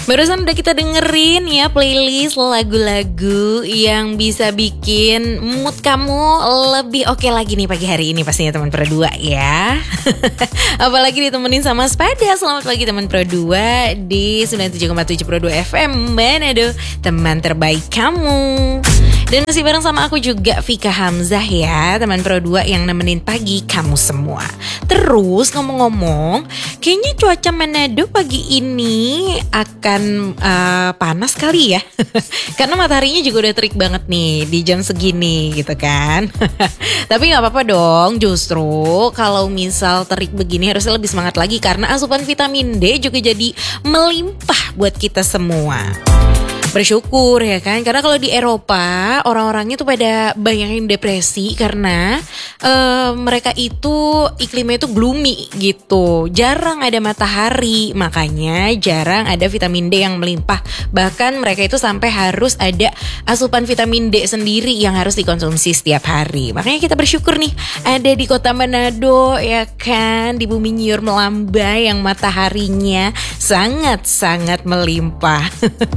Barusan udah kita dengerin ya playlist lagu-lagu yang bisa bikin mood kamu lebih oke lagi nih pagi hari ini pastinya teman Pro 2 ya. Apalagi ditemenin sama Spada. Selamat pagi teman Pro 2 di 97,7 Pro 2 FM Manado, teman terbaik kamu. Dan masih bareng sama aku juga Vika Hamzah ya, teman Pro 2 yang nemenin pagi kamu semua. Terus ngomong-ngomong, kayaknya cuaca Manado pagi ini akan panas kali ya. Karena mataharinya juga udah terik banget nih di jam segini gitu kan. Tapi gak apa-apa dong, justru kalau misal terik begini harusnya lebih semangat lagi karena asupan vitamin D juga jadi melimpah buat kita semua. Bersyukur ya kan, karena kalau di Eropa orang-orangnya tuh pada banyak yang depresi karena mereka itu iklimnya itu gloomy gitu, jarang ada matahari, makanya jarang ada vitamin D yang melimpah. Bahkan mereka itu sampai harus ada asupan vitamin D sendiri yang harus dikonsumsi setiap hari. Makanya kita bersyukur nih ada di kota Manado ya kan, di bumi Nyur Melamba yang mataharinya sangat-sangat melimpah.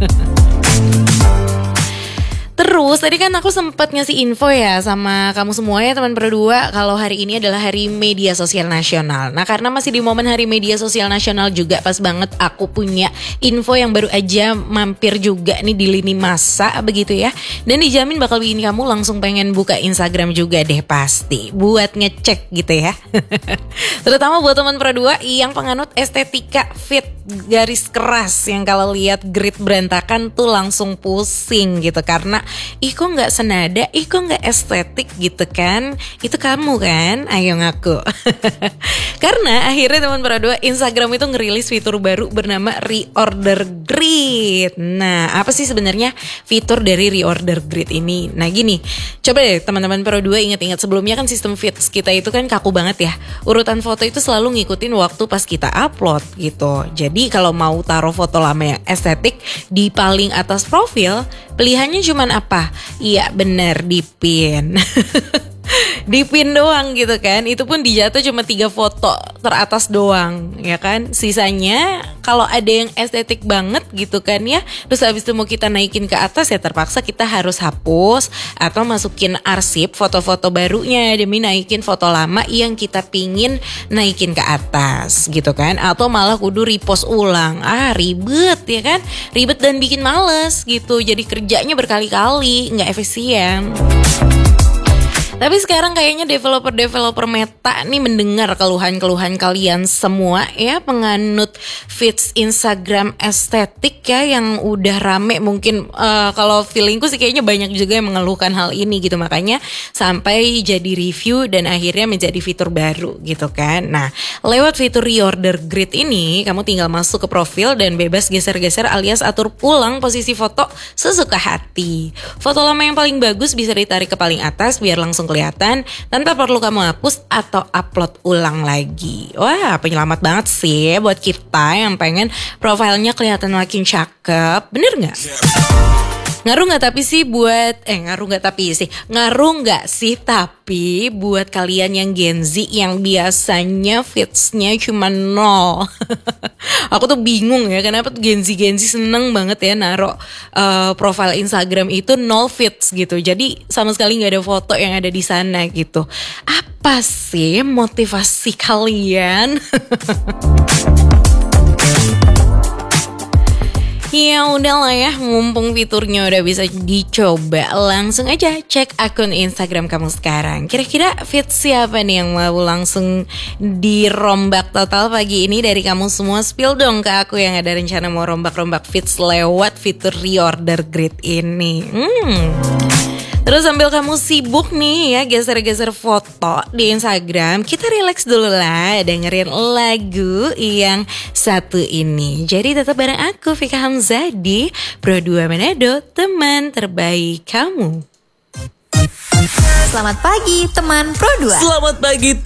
Terus tadi kan aku sempat ngasih info ya sama kamu semua ya teman Pro 2 kalau hari ini adalah Hari Media Sosial Nasional. Nah karena masih di momen Hari Media Sosial Nasional juga pas banget aku punya info yang baru aja mampir juga nih di lini masa begitu ya. Dan dijamin bakal bikin kamu langsung pengen buka Instagram juga deh pasti buat ngecek gitu ya. Terutama buat teman Pro 2 yang penganut estetika fit garis keras yang kalau lihat grid berantakan tuh langsung pusing gitu karena ih kok gak senada, ih kok gak estetik gitu kan. Itu kamu kan, ayo ngaku. Karena akhirnya teman Pro 2 Instagram itu ngerilis fitur baru bernama Reorder Grid. Nah apa sih sebenarnya fitur dari Reorder Grid ini? Nah gini, coba deh teman-teman Pro 2 ingat-ingat sebelumnya kan sistem feeds kita itu kan kaku banget ya. Urutan foto itu selalu ngikutin waktu pas kita upload gitu. Jadi kalau mau taruh foto lama yang estetik di paling atas profil, pilihannya cuman apa? Iya bener, di pin. Di pin doang gitu kan. Itu pun dijatuh cuma 3 foto teratas doang ya kan. Sisanya kalau ada yang estetik banget gitu kan ya, terus habis itu mau kita naikin ke atas ya terpaksa kita harus hapus atau masukin arsip foto-foto barunya demi naikin foto lama yang kita pingin naikin ke atas gitu kan. Atau malah kudu repost ulang. Ribet ya kan. Ribet dan bikin males gitu. Jadi kerjanya berkali-kali, gak efisien. Tapi sekarang kayaknya developer Meta nih mendengar keluhan-keluhan kalian semua ya, penganut feeds Instagram estetik ya yang udah rame. Mungkin kalau feelingku sih kayaknya banyak juga yang mengeluhkan hal ini gitu. Makanya sampai jadi review dan akhirnya menjadi fitur baru gitu kan. Nah lewat fitur Reorder Grid ini kamu tinggal masuk ke profil dan bebas geser-geser alias atur ulang posisi foto sesuka hati. Foto lama yang paling bagus bisa ditarik ke paling atas biar langsung kelihatan tanpa perlu kamu hapus atau upload ulang lagi. Wah penyelamat banget sih buat kita yang pengen profilnya kelihatan makin cakep. Bener gak? Ngaruh gak sih tapi buat kalian yang Gen Z yang biasanya feeds-nya cuma 0. Aku tuh bingung ya kenapa Gen Z seneng banget ya naruh profile Instagram itu 0 feeds gitu. Jadi sama sekali gak ada foto yang ada di sana gitu. Apa sih motivasi kalian? Ya udahlah ya, mumpung fiturnya udah bisa dicoba, langsung aja cek akun Instagram kamu sekarang. Kira-kira feeds siapa nih yang mau langsung dirombak total pagi ini dari kamu semua? Spill dong ke aku yang ada rencana mau rombak-rombak feeds lewat fitur Reorder Grid ini. Terus sambil kamu sibuk nih ya geser-geser foto di Instagram, kita relax dulu lah dengerin lagu yang satu ini. Jadi tetap bareng aku Vika Hamzah di Pro 2 Manado, teman terbaik kamu. Selamat pagi teman Pro 2. Selamat pagi